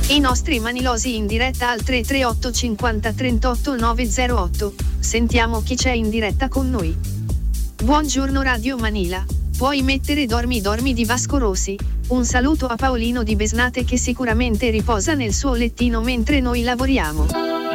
I nostri manilosi in diretta al 338 50 38 908. Sentiamo chi c'è in diretta con noi. Buongiorno Radio Manila. Puoi mettere Dormi Dormi di Vasco Rossi. Un saluto a Paolino di Besnate che sicuramente riposa nel suo lettino mentre noi lavoriamo.